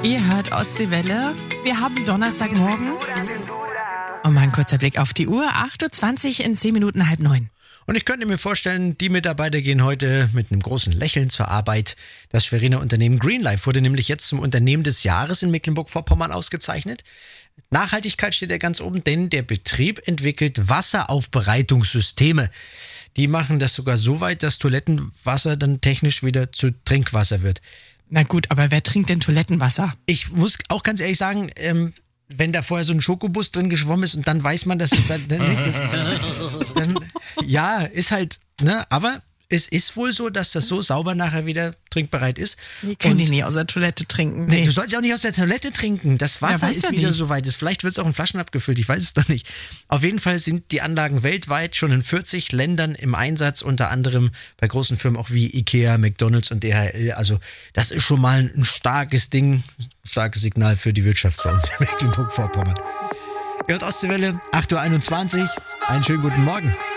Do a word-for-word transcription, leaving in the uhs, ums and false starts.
Ihr hört Ostseewelle. Wir haben Donnerstagmorgen. Und mal ein kurzer Blick auf die Uhr. acht Uhr zwanzig in zehn Minuten halb neun. Und ich könnte mir vorstellen, die Mitarbeiter gehen heute mit einem großen Lächeln zur Arbeit. Das Schweriner Unternehmen Greenlife wurde nämlich jetzt zum Unternehmen des Jahres in Mecklenburg-Vorpommern ausgezeichnet. Nachhaltigkeit steht ja ganz oben, denn der Betrieb entwickelt Wasseraufbereitungssysteme. Die machen das sogar so weit, dass Toilettenwasser dann technisch wieder zu Trinkwasser wird. Na gut, aber wer trinkt denn Toilettenwasser? Ich muss auch ganz ehrlich sagen, ähm, wenn da vorher so ein Schokobus drin geschwommen ist und dann weiß man, dass es halt, dann, das, dann, ja, ist halt, ne, aber es ist wohl so, dass das so sauber nachher wieder trinkbereit ist. Die können die nie aus der Toilette trinken. Nee, du sollst ja auch nicht aus der Toilette trinken. Das Wasser Ja, ist ja wieder nicht. so weit. Vielleicht wird es auch in Flaschen abgefüllt, ich weiß es doch nicht. Auf jeden Fall sind die Anlagen weltweit schon in vierzig Ländern im Einsatz, unter anderem bei großen Firmen auch wie Ikea, McDonald's und D H L. Also das ist schon mal ein starkes Ding, ein starkes Signal für die Wirtschaft bei uns in Mecklenburg-Vorpommern. Ihr hört Ostseewelle, acht Uhr einundzwanzig. Einen schönen guten Morgen.